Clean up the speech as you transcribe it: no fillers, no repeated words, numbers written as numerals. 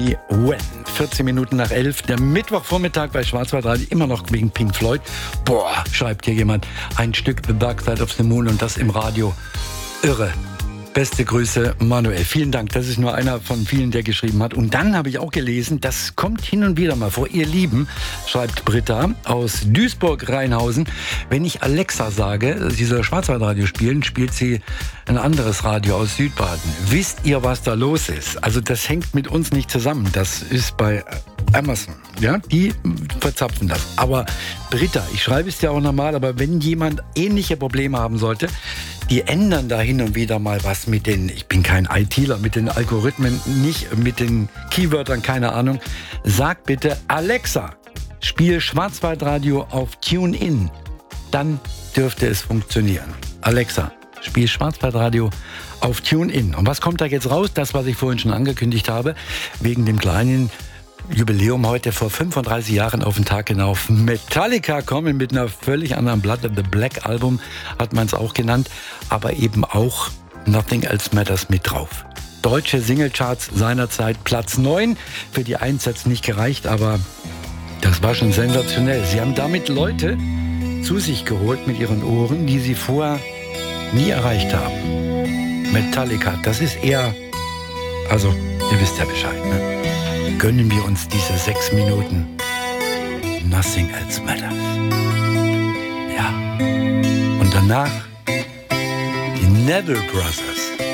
Me When. 14 Minuten nach 11, der Mittwochvormittag bei Schwarzwaldradio, immer noch wegen Pink Floyd. Boah, schreibt hier jemand, ein Stück The Dark Side of the Moon und das im Radio. Irre. Beste Grüße, Manuel. Vielen Dank. Das ist nur einer von vielen, der geschrieben hat. Und dann habe ich auch gelesen, das kommt hin und wieder mal vor. Ihr Lieben, schreibt Britta aus Duisburg-Rheinhausen, wenn ich Alexa sage, sie soll Schwarzwaldradio spielen, spielt sie ein anderes Radio aus Südbaden. Wisst ihr, was da los ist? Also das hängt mit uns nicht zusammen. Das ist bei Amazon. Ja, die verzapfen das. Aber Britta, ich schreibe es dir auch nochmal, aber wenn jemand ähnliche Probleme haben sollte, die ändern da hin und wieder mal was mit den, ich bin kein ITler, mit den Algorithmen, nicht mit den Keywörtern, keine Ahnung. Sag bitte, Alexa, spiel Schwarzwaldradio auf TuneIn. Dann dürfte es funktionieren. Alexa, spiel Schwarzwaldradio auf TuneIn. Und was kommt da jetzt raus? Das, was ich vorhin schon angekündigt habe, wegen dem kleinen Jubiläum heute vor 35 Jahren auf den Tag genau. Metallica kommen mit einer völlig anderen Platte. The Black Album hat man es auch genannt. Aber eben auch Nothing Else Matters mit drauf. Deutsche Singlecharts seinerzeit Platz 9. Für die Einsätze nicht gereicht, aber das war schon sensationell. Sie haben damit Leute zu sich geholt mit ihren Ohren, die sie vorher nie erreicht haben. Metallica, das ist eher, also ihr wisst ja Bescheid, ne? Gönnen wir uns diese 6 Minuten. Nothing Else Matters. Ja. Und danach die Neville Brothers.